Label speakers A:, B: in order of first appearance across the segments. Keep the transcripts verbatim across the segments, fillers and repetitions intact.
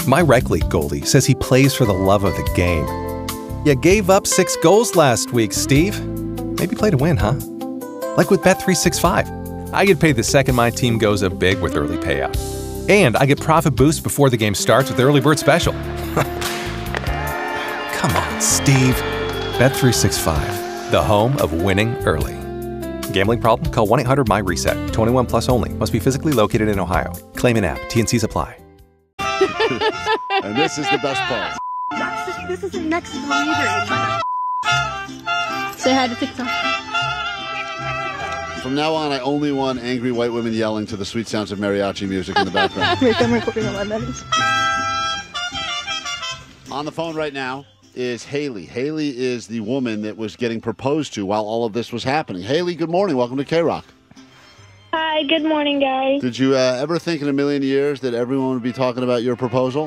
A: My rec league goalie says he plays for the love of the game. You gave up six goals last week, Steve. Maybe play to win, huh? Like with Bet three sixty-five. I get paid the second my team goes up big with early payout. And I get profit boosts before the game starts with the Early Bird Special. Come on, Steve. Bet three sixty-five, the home of winning early. Gambling problem? Call one eight hundred my reset. twenty-one plus only. Must be physically located in Ohio. Claim an app. T N Cs apply.
B: And this is the best part.
C: This isn't Mexico either. Say hi to TikTok.
B: From now on, I only want angry white women yelling to the sweet sounds of mariachi music in the background. On the phone right now is Haley. Haley is the woman that was getting proposed to while all of this was happening. Haley, good morning. Welcome to K-Rock.
D: Hi, good morning, guys.
B: Did you uh, ever think in a million years that everyone would be talking about your proposal?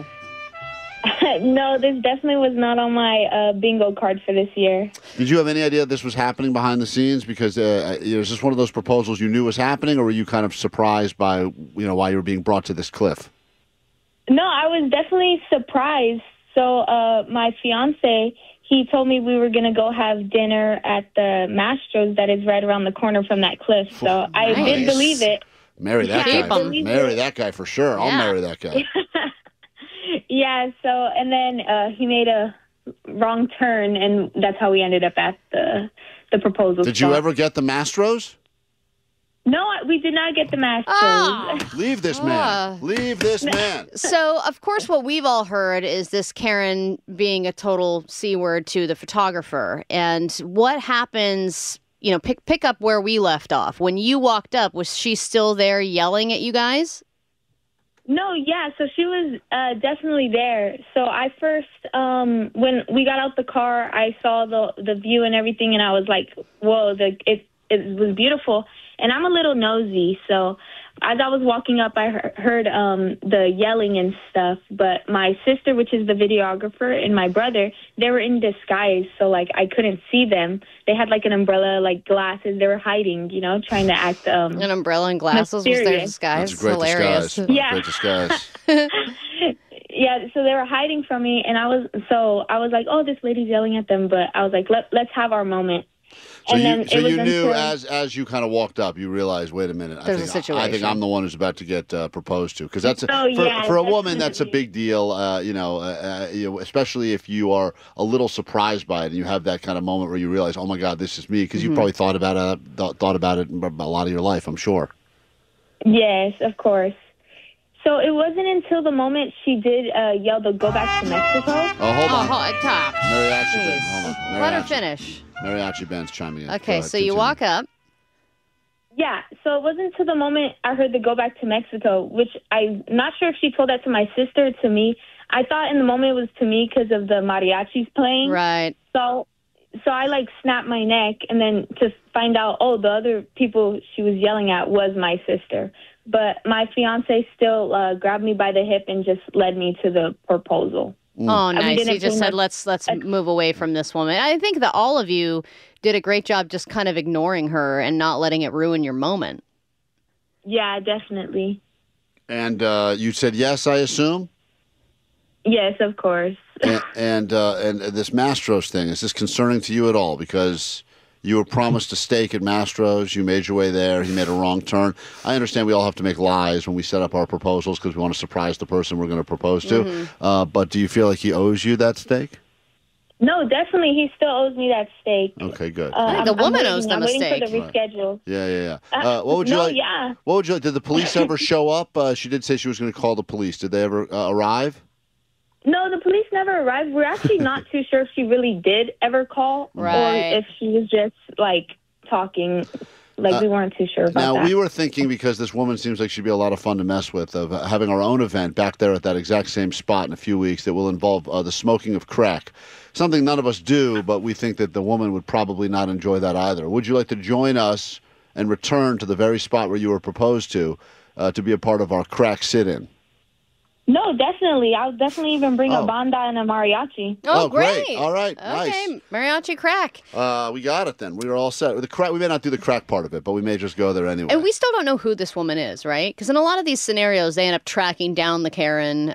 D: No, this definitely was not on my uh, bingo card for this year.
B: Did you have any idea this was happening behind the scenes? Because uh, is this one of those proposals you knew was happening, or were you kind of surprised by, you know, why you were being brought to this cliff?
D: No, I was definitely surprised. So uh, my fiance, he told me we were going to go have dinner at the Mastro's that is right around the corner from that cliff. So I
B: Nice.
D: did believe it.
B: Marry that
D: Yeah,
B: guy.
D: believe
B: Marry
D: it.
B: that guy for sure. I'll
E: Yeah.
B: marry that guy.
D: Yeah, so, and then uh, he made a wrong turn, and that's how we ended up at the the proposal
B: Did you
D: spot.
B: ever get the Mastros?
D: No, we did not get the Masters.
E: Oh.
B: Leave this
E: Ah.
B: man. Leave this man.
E: So, of course, what we've all heard is this Karen being a total C word to the photographer. And what happens, you know, pick pick up where we left off. When you walked up, was she still there yelling at you guys?
D: No, yeah, so she was uh, definitely there. So I first, um, when we got out the car, I saw the the view and everything, and I was like, whoa, the, it, it was beautiful. And I'm a little nosy, so as I was walking up, I he- heard um, the yelling and stuff. But my sister, which is the videographer, and my brother, they were in disguise, so like I couldn't see them. They had like an umbrella, like glasses. They were hiding, you know, trying to act. Um,
E: An umbrella and glasses was their
D: Mysterious.
E: disguise.
B: That's a great
E: Hilarious.
B: disguise.
D: Yeah.
B: Great disguise.
D: Yeah, so they were hiding from me, and I was so I was like, "Oh, this lady's yelling at them," but I was like, "Let let's have our moment."
B: So
D: and
B: you,
D: then
B: so
D: it was
B: you knew
D: until-
B: as as you kind of walked up, you realized, wait a minute, I
E: There's a
B: think I
E: situation.
B: think I'm the one who's about to get uh, proposed to, because that's a,
D: Oh,
B: for,
D: yeah,
B: for a woman that's a
D: definitely.
B: big deal. Uh, you know, uh, uh, you know, especially if you are a little surprised by it and you have that kind of moment where you realize, oh my God, this is me, because you probably thought about it, th- thought about it a lot of your life, I'm sure.
D: Yes, of course. So it wasn't until the moment she did uh, yell the "Go back to Mexico."
B: Oh, hold
E: Oh,
B: on,
E: hold, top.
B: mariachi band.
E: Jeez.
B: Hold on,
E: Let her
B: mariachi-
E: finish.
B: Mariachi band's chiming in. Go
E: Okay,
B: ahead,
E: so you
B: continue.
E: walk up.
D: Yeah, so it wasn't until the moment I heard the "Go back to Mexico," which I'm not sure if she told that to my sister or to me. I thought in the moment it was to me because of the mariachis playing.
E: Right.
D: So, so I like snapped my neck, and then to find out, oh, the other people she was yelling at was my sister. But my fiance still uh, grabbed me by the hip and just led me to the proposal.
E: Oh,
D: we
E: nice.
D: didn't
E: You just
D: bring
E: said,
D: up-
E: let's let's move away from this woman. I think that all of you did a great job just kind of ignoring her and not letting it ruin your moment.
D: Yeah, definitely.
B: And uh, you said yes, I assume?
D: Yes, of course.
B: and and, uh, and this Mastros thing, is this concerning to you at all? Because you were promised a steak at Mastros, you made your way there, he made a wrong turn. I understand we all have to make lies when we set up our proposals because we want to surprise the person we're going to propose to.
D: Mm-hmm.
B: Uh, but do you feel like he owes you that steak?
D: No, definitely. He still owes me that steak.
B: Okay, good.
D: Uh,
E: Hey,
D: I'm-
E: the
D: I'm
E: woman
D: waiting.
E: owes them
D: I'm
E: a
D: waiting
E: steak.
D: for the reschedule.
B: Yeah, yeah, yeah.
D: Uh,
B: Uh, what would you
D: no,
B: like?
D: yeah.
B: What would you? Did the police ever show up? Uh, she did say she was going to call the police. Did they ever uh, arrive?
D: No, the police never arrived. We're actually not too sure if she really did ever call
E: Right.
D: or if she was just like talking. Like we weren't too sure about
B: Now,
D: that.
B: we were thinking, because this woman seems like she'd be a lot of fun to mess with, of uh, having our own event back there at that exact same spot in a few weeks that will involve uh, the smoking of crack. Something none of us do, but we think that the woman would probably not enjoy that either. Would you like to join us and return to the very spot where you were proposed to uh, to be a part of our crack sit-in?
D: No, definitely. I'll definitely even bring
B: Oh.
D: a banda and a mariachi.
E: Oh,
B: Oh, great.
E: great.
B: All right.
E: Okay,
B: Nice.
E: mariachi crack.
B: Uh, we got it then. We were all set. The crack. We may not do the crack part of it, but we may just go there anyway.
E: And we still don't know who this woman is, right? Because in a lot of these scenarios, they end up tracking down the Karen